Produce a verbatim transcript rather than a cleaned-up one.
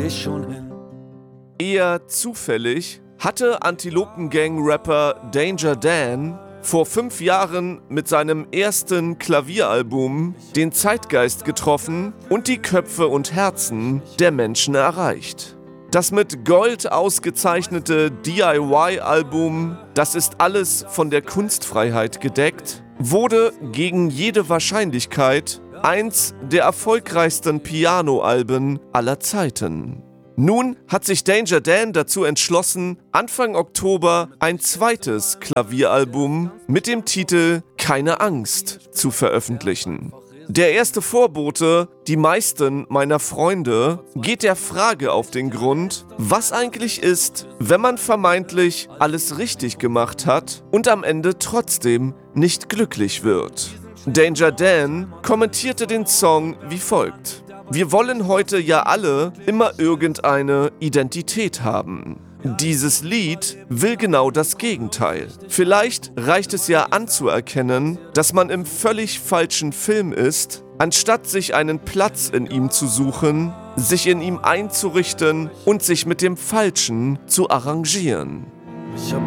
ich schon hin. Eher zufällig hatte Antilopen-Gang-Rapper Danger Dan vor fünf Jahren mit seinem ersten Klavieralbum den Zeitgeist getroffen und die Köpfe und Herzen der Menschen erreicht. Das mit Gold ausgezeichnete D I Y-Album „Das ist alles von der Kunstfreiheit gedeckt" wurde gegen jede Wahrscheinlichkeit eins der erfolgreichsten Piano-Alben aller Zeiten. Nun hat sich Danger Dan dazu entschlossen, Anfang Oktober ein zweites Klavieralbum mit dem Titel „Keine Angst" zu veröffentlichen. Der erste Vorbote, „Die meisten meiner Freunde", geht der Frage auf den Grund, was eigentlich ist, wenn man vermeintlich alles richtig gemacht hat und am Ende trotzdem nicht glücklich wird. Danger Dan kommentierte den Song wie folgt: „Wir wollen heute ja alle immer irgendeine Identität haben. Dieses Lied will genau das Gegenteil. Vielleicht reicht es ja anzuerkennen, dass man im völlig falschen Film ist, anstatt sich einen Platz in ihm zu suchen, sich in ihm einzurichten und sich mit dem Falschen zu arrangieren." Ich hab